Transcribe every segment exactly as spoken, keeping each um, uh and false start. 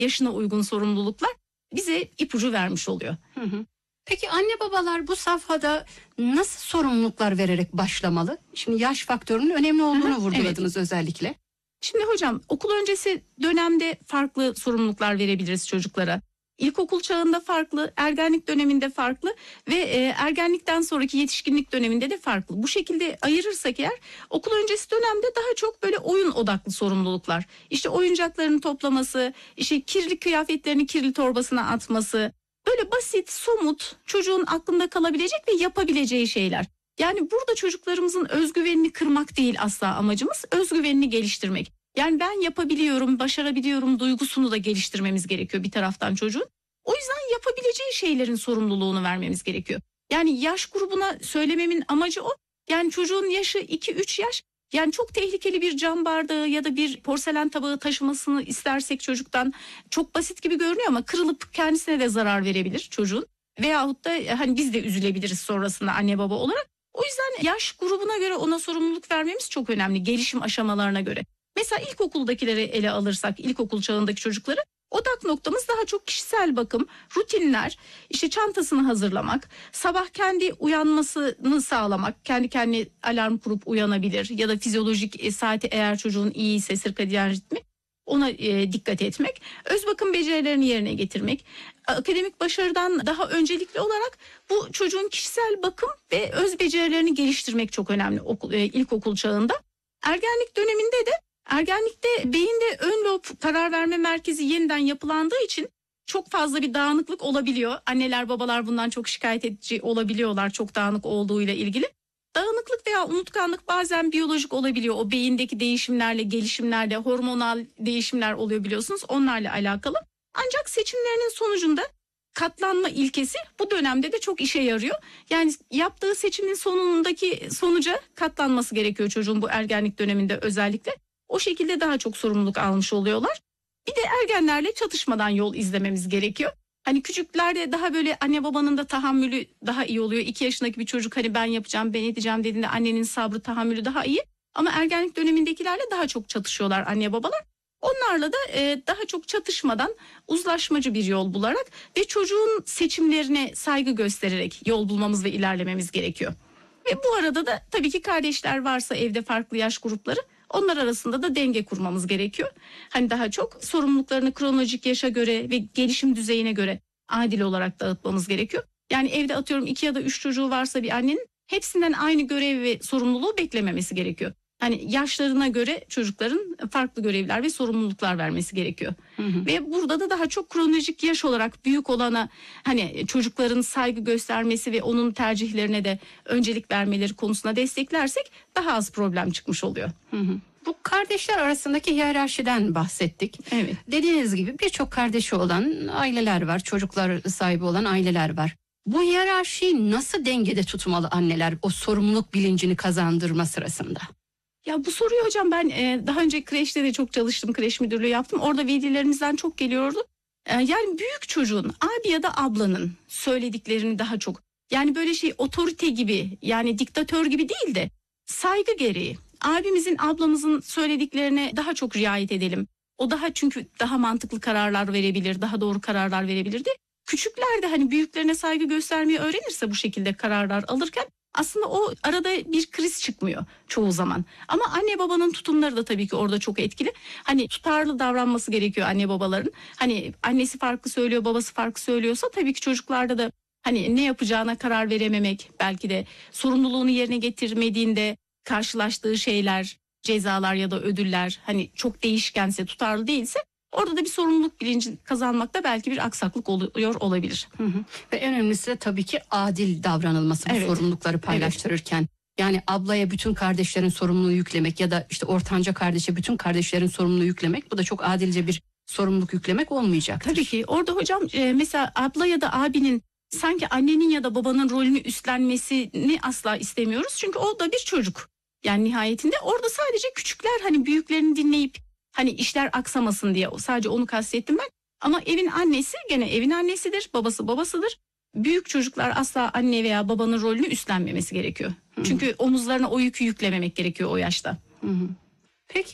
yaşına uygun sorumluluklar bize ipucu vermiş oluyor. Hı hı. Peki anne babalar bu safhada nasıl sorumluluklar vererek başlamalı? Şimdi yaş faktörünün önemli olduğunu Aha, vurguladınız evet. özellikle. Şimdi hocam okul öncesi dönemde farklı sorumluluklar verebiliriz çocuklara. İlkokul çağında farklı, ergenlik döneminde farklı ve e, ergenlikten sonraki yetişkinlik döneminde de farklı. Bu şekilde ayırırsak eğer okul öncesi dönemde daha çok böyle oyun odaklı sorumluluklar. İşte oyuncaklarını toplaması, işte kirli kıyafetlerini kirli torbasına atması. Böyle basit, somut, çocuğun aklında kalabilecek ve yapabileceği şeyler. Yani burada çocuklarımızın özgüvenini kırmak değil asla amacımız, özgüvenini geliştirmek. Yani ben yapabiliyorum, başarabiliyorum duygusunu da geliştirmemiz gerekiyor bir taraftan çocuğun. O yüzden yapabileceği şeylerin sorumluluğunu vermemiz gerekiyor. Yani yaş grubuna söylememin amacı o. Yani çocuğun yaşı iki üç yaş. Yani çok tehlikeli bir cam bardağı ya da bir porselen tabağı taşımasını istersek çocuktan çok basit gibi görünüyor ama kırılıp kendisine de zarar verebilir çocuğun. Veyahut da hani biz de üzülebiliriz sonrasında anne baba olarak. O yüzden yaş grubuna göre ona sorumluluk vermemiz çok önemli, gelişim aşamalarına göre. Mesela ilkokuldakileri ele alırsak, ilkokul çağındaki çocukları odak noktamız daha çok kişisel bakım, rutinler, işte çantasını hazırlamak, sabah kendi uyanmasını sağlamak, kendi kendine alarm kurup uyanabilir ya da fizyolojik e, saati eğer çocuğun iyi ise sirkadiyen ritmi ona e, dikkat etmek, öz bakım becerilerini yerine getirmek, akademik başarıdan daha öncelikli olarak bu çocuğun kişisel bakım ve öz becerilerini geliştirmek çok önemli okul, e, ilkokul çağında. Ergenlik döneminde de Ergenlikte beyinde ön lob karar verme merkezi yeniden yapılandığı için çok fazla bir dağınıklık olabiliyor. Anneler babalar bundan çok şikayet edici olabiliyorlar çok dağınık olduğuyla ilgili. Dağınıklık veya unutkanlık bazen biyolojik olabiliyor. O beyindeki değişimlerle, gelişimlerle, hormonal değişimler oluyor biliyorsunuz. Onlarla alakalı. Ancak seçimlerinin sonucunda katlanma ilkesi bu dönemde de çok işe yarıyor. Yani yaptığı seçimin sonundaki sonuca katlanması gerekiyor çocuğun bu ergenlik döneminde özellikle. O şekilde daha çok sorumluluk almış oluyorlar. Bir de ergenlerle çatışmadan yol izlememiz gerekiyor. Hani küçüklerde daha böyle anne babanın da tahammülü daha iyi oluyor. İki yaşındaki bir çocuk hani ben yapacağım, ben edeceğim dediğinde annenin sabrı, tahammülü daha iyi. Ama ergenlik dönemindekilerle daha çok çatışıyorlar anne babalar. Onlarla da e, daha çok çatışmadan uzlaşmacı bir yol bularak ve çocuğun seçimlerine saygı göstererek yol bulmamız ve ilerlememiz gerekiyor. Ve bu arada da tabii ki kardeşler varsa evde farklı yaş grupları, onlar arasında da denge kurmamız gerekiyor. Hani daha çok sorumluluklarını kronolojik yaşa göre ve gelişim düzeyine göre adil olarak dağıtmamız gerekiyor. Yani evde atıyorum iki ya da üç çocuğu varsa bir annenin hepsinden aynı görev ve sorumluluğu beklememesi gerekiyor. Hani yaşlarına göre çocukların farklı görevler ve sorumluluklar vermesi gerekiyor. Hı hı. Ve burada da daha çok kronolojik yaş olarak büyük olana hani çocukların saygı göstermesi ve onun tercihlerine de öncelik vermeleri konusunda desteklersek daha az problem çıkmış oluyor. Hı hı. Bu kardeşler arasındaki hiyerarşiden bahsettik. Evet. Dediğiniz gibi birçok kardeşi olan aileler var, çocuklar sahibi olan aileler var. Bu hiyerarşiyi nasıl dengede tutmalı anneler o sorumluluk bilincini kazandırma sırasında? Ya bu soruyu hocam ben e, daha önce kreşte de çok çalıştım, kreş müdürlüğü yaptım. Orada velilerimizden çok geliyordu. E, yani büyük çocuğun, abi ya da ablanın söylediklerini daha çok, yani böyle şey otorite gibi, yani diktatör gibi değil de saygı gereği abimizin, ablamızın söylediklerine daha çok riayet edelim. O daha çünkü daha mantıklı kararlar verebilir, daha doğru kararlar verebilirdi. Küçükler de hani büyüklerine saygı göstermeyi öğrenirse bu şekilde kararlar alırken aslında o arada bir kriz çıkmıyor çoğu zaman. Ama anne babanın tutumları da tabii ki orada çok etkili. Hani tutarlı davranması gerekiyor anne babaların. Hani annesi farklı söylüyor, babası farklı söylüyorsa tabii ki çocuklarda da hani ne yapacağına karar verememek, belki de sorumluluğunu yerine getirmediğinde karşılaştığı şeyler, cezalar ya da ödüller hani çok değişkense, tutarlı değilse orada da bir sorumluluk bilinci kazanmakta belki bir aksaklık oluyor olabilir. Hı hı. Ve en önemlisi de tabii ki adil davranılması bu evet. sorumlulukları paylaştırırken. Evet. Yani ablaya bütün kardeşlerin sorumluluğu yüklemek ya da işte ortanca kardeşe bütün kardeşlerin sorumluluğu yüklemek, bu da çok adilce bir sorumluluk yüklemek olmayacaktır. Tabii ki orada hocam e, mesela abla ya da abinin sanki annenin ya da babanın rolünü üstlenmesini asla istemiyoruz. Çünkü o da bir çocuk. Yani nihayetinde orada sadece küçükler hani büyüklerini dinleyip hani işler aksamasın diye sadece onu kastettim ben. Ama evin annesi gene evin annesidir, babası babasıdır. Büyük çocuklar asla anne veya babanın rolünü üstlenmemesi gerekiyor. Hı-hı. Çünkü omuzlarına o yükü yüklememek gerekiyor o yaşta. Hı-hı. Peki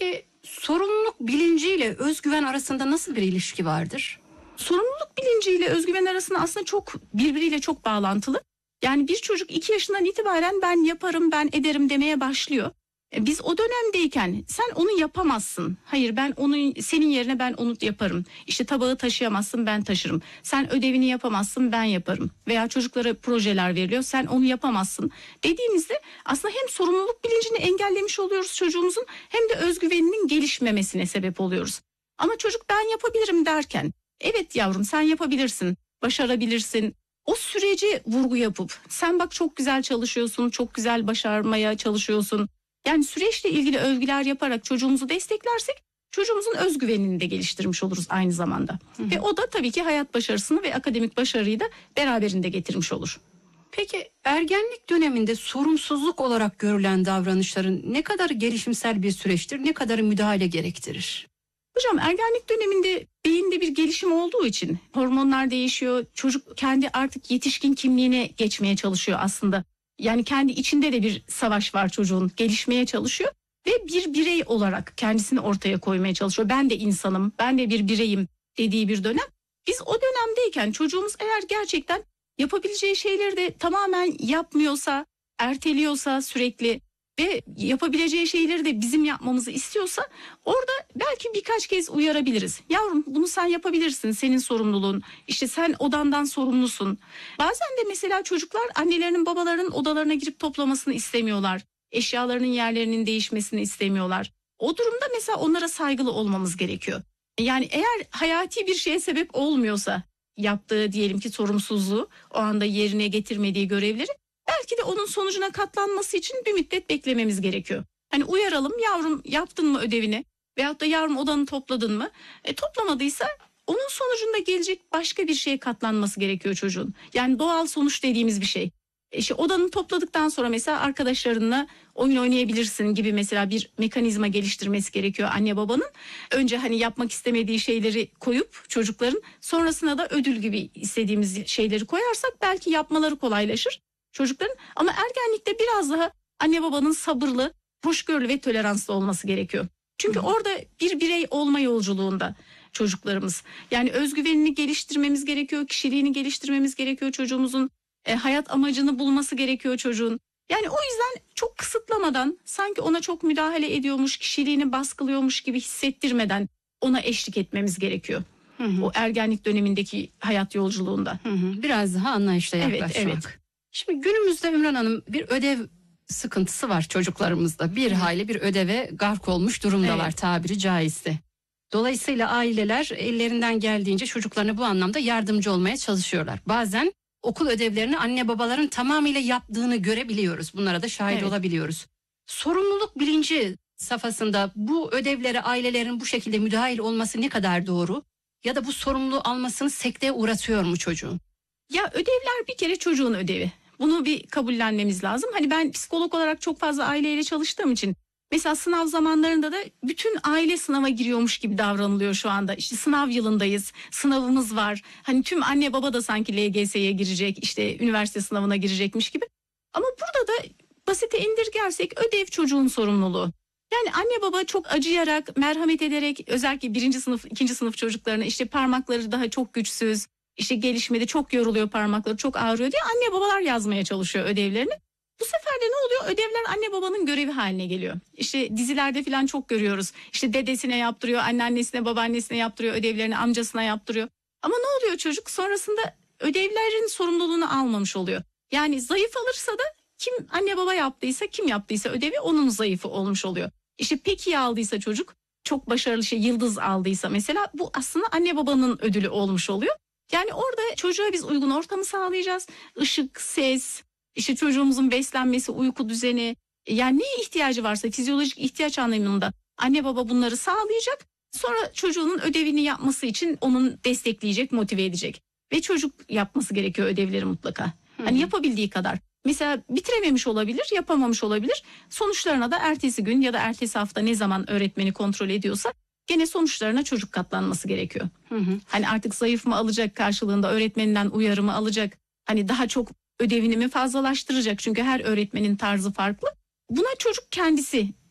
Sorumluluk bilinciyle özgüven arasında nasıl bir ilişki vardır? Sorumluluk bilinciyle özgüven arasında aslında çok birbiriyle çok bağlantılı. Yani bir çocuk iki yaşından itibaren ben yaparım, ben ederim demeye başlıyor. E, Biz o dönemdeyken sen onu yapamazsın. Hayır, ben onu senin yerine ben onu yaparım. İşte tabağı taşıyamazsın, ben taşırım. Sen ödevini yapamazsın, ben yaparım. Veya çocuklara projeler veriliyor, sen onu yapamazsın dediğimizde aslında hem sorumluluk bilincini engellemiş oluyoruz çocuğumuzun, hem de özgüveninin gelişmemesine sebep oluyoruz. Ama çocuk ben yapabilirim derken, evet yavrum sen yapabilirsin, başarabilirsin. O süreci vurgu yapıp sen bak çok güzel çalışıyorsun, çok güzel başarmaya çalışıyorsun. Yani süreçle ilgili övgüler yaparak çocuğumuzu desteklersek çocuğumuzun özgüvenini de geliştirmiş oluruz aynı zamanda. Hı hı. Ve o da tabii ki hayat başarısını ve akademik başarıyı da beraberinde getirmiş olur. Peki ergenlik döneminde sorumsuzluk olarak görülen davranışların ne kadar gelişimsel bir süreçtir, ne kadar müdahale gerektirir? Hocam ergenlik döneminde beyinde bir gelişim olduğu için hormonlar değişiyor. Çocuk kendi artık yetişkin kimliğine geçmeye çalışıyor aslında. Yani kendi içinde de bir savaş var çocuğun, gelişmeye çalışıyor ve bir birey olarak kendisini ortaya koymaya çalışıyor. Ben de insanım, ben de bir bireyim dediği bir dönem. Biz o dönemdeyken çocuğumuz eğer gerçekten yapabileceği şeyleri de tamamen yapmıyorsa, erteliyorsa sürekli ve yapabileceği şeyleri de bizim yapmamızı istiyorsa orada belki birkaç kez uyarabiliriz. Yavrum bunu sen yapabilirsin, senin sorumluluğun. İşte sen odandan sorumlusun. Bazen de mesela çocuklar annelerinin babalarının odalarına girip toplamasını istemiyorlar. Eşyalarının yerlerinin değişmesini istemiyorlar. O durumda mesela onlara saygılı olmamız gerekiyor. Yani eğer hayati bir şeye sebep olmuyorsa yaptığı diyelim ki sorumsuzluğu, o anda yerine getirmediği görevleri, belki de onun sonucuna katlanması için bir müddet beklememiz gerekiyor. Hani uyaralım, yavrum yaptın mı ödevini veyahut da yavrum odanı topladın mı? E, toplamadıysa onun sonucunda gelecek başka bir şeye katlanması gerekiyor çocuğun. Yani doğal sonuç dediğimiz bir şey. E, işte odanı topladıktan sonra mesela arkadaşlarınla oyun oynayabilirsin gibi mesela bir mekanizma geliştirmesi gerekiyor anne babanın. Önce hani yapmak istemediği şeyleri koyup çocukların, sonrasına da ödül gibi istediğimiz şeyleri koyarsak belki yapmaları kolaylaşır çocukların. Ama ergenlikte biraz daha anne babanın sabırlı, hoşgörülü ve toleranslı olması gerekiyor. Çünkü Hı. orada bir birey olma yolculuğunda çocuklarımız. Yani özgüvenini geliştirmemiz gerekiyor, kişiliğini geliştirmemiz gerekiyor çocuğumuzun. E, hayat amacını bulması gerekiyor çocuğun. Yani o yüzden çok kısıtlamadan, sanki ona çok müdahale ediyormuş, kişiliğini baskılıyormuş gibi hissettirmeden ona eşlik etmemiz gerekiyor. Hı hı. O ergenlik dönemindeki hayat yolculuğunda. Hı hı. Biraz daha anlayışla yaklaşmak. Evet, evet. Şimdi günümüzde Ümran Hanım bir ödev sıkıntısı var çocuklarımızda. Bir evet. hayli bir ödeve gark olmuş durumdalar, evet. tabiri caizse. Dolayısıyla aileler ellerinden geldiğince çocuklarına bu anlamda yardımcı olmaya çalışıyorlar. Bazen okul ödevlerini anne babaların tamamıyla yaptığını görebiliyoruz. Bunlara da şahit evet. olabiliyoruz. Sorumluluk bilinci safhasında bu ödevlere ailelerin bu şekilde müdahil olması ne kadar doğru? Ya da bu sorumluluğu almasını sekteye uğratıyor mu çocuğun? Ya ödevler bir kere çocuğun ödevi. Bunu bir kabullenmemiz lazım. Hani ben psikolog olarak çok fazla aileyle çalıştığım için mesela sınav zamanlarında da bütün aile sınava giriyormuş gibi davranılıyor şu anda. İşte sınav yılındayız, sınavımız var. Hani tüm anne baba da sanki L G S'ye girecek, işte üniversite sınavına girecekmiş gibi. Ama burada da basite indirgersek ödev çocuğun sorumluluğu. Yani anne baba çok acıyarak, merhamet ederek, özellikle birinci sınıf, ikinci sınıf çocuklarına işte parmakları daha çok güçsüz, işte gelişmede çok yoruluyor parmakları, çok ağrıyor diye anne babalar yazmaya çalışıyor ödevlerini. Bu sefer de ne oluyor? Ödevler anne babanın görevi haline geliyor. İşte dizilerde falan çok görüyoruz. İşte dedesine yaptırıyor, anneannesine, babaannesine yaptırıyor, ödevlerini amcasına yaptırıyor. Ama ne oluyor çocuk? Sonrasında ödevlerin sorumluluğunu almamış oluyor. Yani zayıf alırsa da kim anne baba yaptıysa, kim yaptıysa ödevi onun zayıfı olmuş oluyor. İşte pek iyi aldıysa çocuk, çok başarılı şey yıldız aldıysa mesela, bu aslında anne babanın ödülü olmuş oluyor. Yani orada çocuğa biz uygun ortamı sağlayacağız. Işık, ses, işte çocuğumuzun beslenmesi, uyku düzeni, yani neye ihtiyacı varsa fizyolojik ihtiyaç anlamında anne baba bunları sağlayacak. Sonra çocuğunun ödevini yapması için onun destekleyecek, motive edecek. Ve çocuk yapması gerekiyor ödevleri mutlaka. Hı-hı. Hani yapabildiği kadar. Mesela bitirememiş olabilir, yapamamış olabilir. Sonuçlarına da ertesi gün ya da ertesi hafta ne zaman öğretmeni kontrol ediyorsa gene sonuçlarına çocuk katlanması gerekiyor. Hı hı. Hani artık zayıf mı alacak karşılığında, öğretmeninden uyarı mı alacak? Hani daha çok ödevini mi fazlalaştıracak? Çünkü her öğretmenin tarzı farklı. Buna çocuk kendisi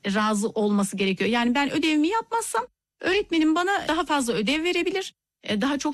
razı olması gerekiyor. Yani ben ödevimi yapmazsam öğretmenim bana daha fazla ödev verebilir, daha çok